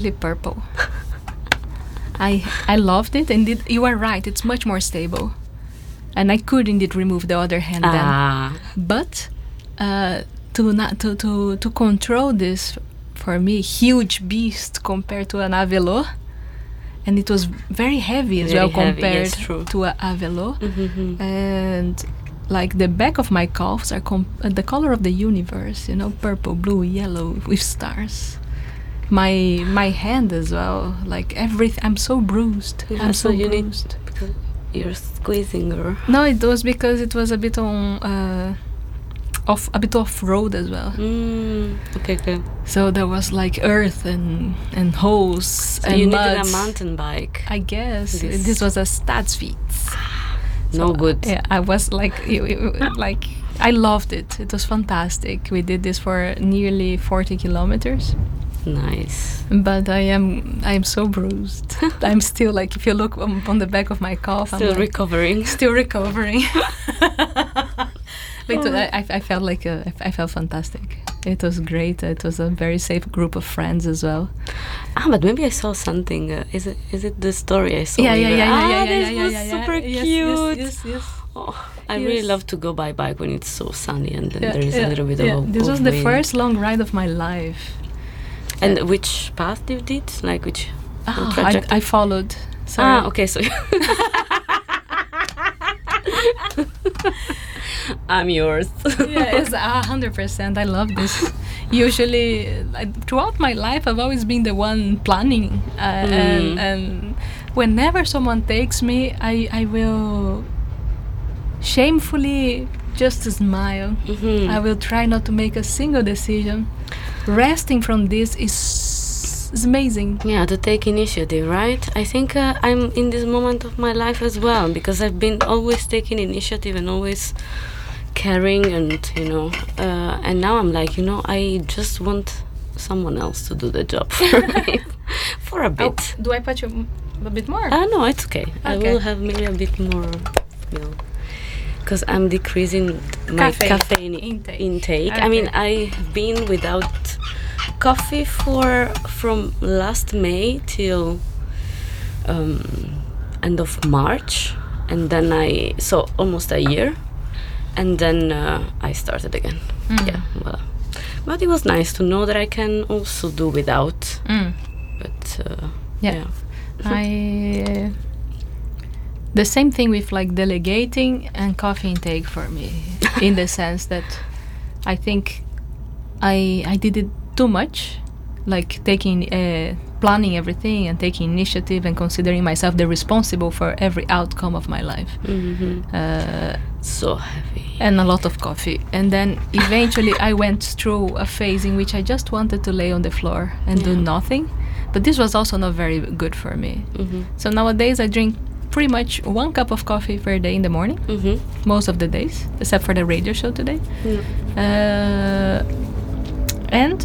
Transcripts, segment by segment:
purple. I loved it, and you are right. It's much more stable, and I could indeed remove the other hand then. But to control this, for me, huge beast compared to an Avelot, and it was very heavy as well compared to an Avelot, and like the back of my calves are the color of the universe, purple, blue, yellow with stars. My hand as well, like everything. I'm so bruised. Yeah, I'm so bruised because you're squeezing her. No, it was because it was a bit on off road as well. Okay. So there was like earth and holes so and you mud. needed a mountain bike. I guess this was a Stadsfiets. No good. Yeah, I was like, like I loved it. It was fantastic. We did this for nearly 40 kilometers. Nice. But I am so bruised. I'm still like, if you look on the back of my calf, still I'm recovering. Still recovering. But I felt like I felt fantastic. It was great. It was a very safe group of friends as well. But maybe I saw something. Is it the story I saw? Yeah. This was super cute. Yes. Oh, I really love to go by bike when it's so sunny and then there is a little bit of This was wind. the first long ride of my life. And which path you did? Like which? I followed. Sorry. Okay. So I'm yours. It's 100%. I love this. Usually, throughout my life, I've always been the one planning, and whenever someone takes me, I will shamefully just smile. I will try not to make a single decision. Resting from this is amazing. Yeah, to take initiative, right? I think I'm in this moment of my life as well, because I've been always taking initiative and always caring, and and now I'm like, I just want someone else to do the job for me for a bit. Do I put you a bit more? No, it's okay. I will have maybe a bit more milk, because I'm decreasing my caffeine intake. Okay. I mean, I've been without coffee from last May till end of March, and then so almost a year, and then I started again. Yeah, well, but it was nice to know that I can also do without. But yeah. The same thing with like delegating and coffee intake for me, in the sense that I think I did it too much, like planning everything and taking initiative and considering myself the responsible for every outcome of my life. So heavy. And a lot of coffee. And then eventually I went through a phase in which I just wanted to lay on the floor and do nothing. But this was also not very good for me. So nowadays I drink pretty much 1 cup of coffee per day in the morning, most of the days, except for the radio show today. And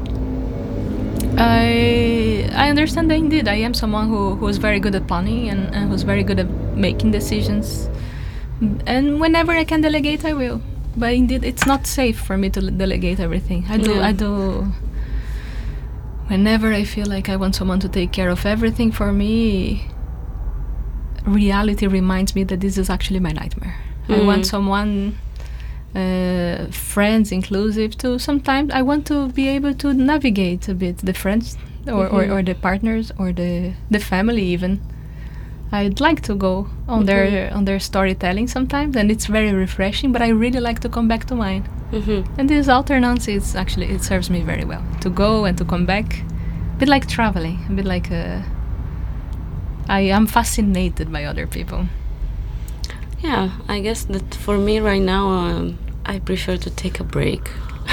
I understand that indeed I am someone who is very good at planning and who's very good at making decisions. And whenever I can delegate, I will. But indeed, it's not safe for me to delegate everything. I do. Whenever I feel like I want someone to take care of everything for me, reality reminds me that this is actually my nightmare. I want someone, friends inclusive, to sometimes I want to be able to navigate a bit the friends or the partners or the family even. I'd like to go on their storytelling sometimes, and it's very refreshing, but I really like to come back to mine. And this alternance, it serves me very well to go and to come back, a bit like traveling, a bit like I am fascinated by other people. Yeah, I guess that for me right now, I prefer to take a break.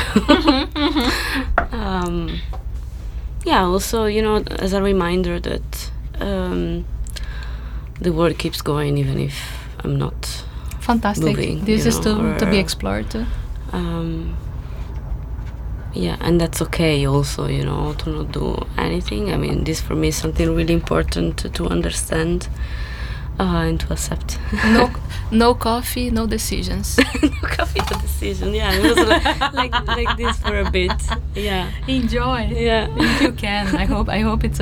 Yeah, also, as a reminder that the world keeps going even if I'm not fantastic moving, this is to be explored too. Yeah, and that's okay also, to not do anything. I mean, this for me is something really important to understand. and to accept. No coffee, no decisions. No coffee, no decision. Yeah, it was like this for a bit. Yeah. Enjoy. Yeah. If you can. I hope it's